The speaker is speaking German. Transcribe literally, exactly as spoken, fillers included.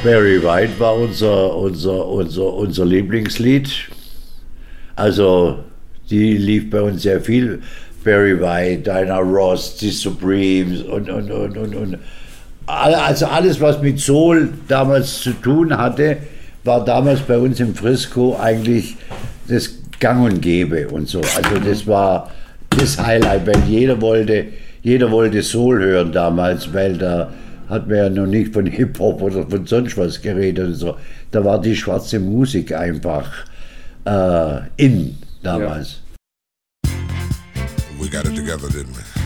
Barry White war unser, unser, unser, unser Lieblingslied. Also, die lief bei uns sehr viel. Barry White, Diana Ross, die Supremes und, und, und, und, und. Also alles, was mit Soul damals zu tun hatte, war damals bei uns im Frisco eigentlich das Gang und Gäbe und so. Also das war das Highlight, weil jeder wollte, jeder wollte Soul hören damals, weil da hat man ja noch nicht von Hip-Hop oder von sonst was geredet und so. Da war die schwarze Musik einfach äh, in damals. We got it together, didn't we?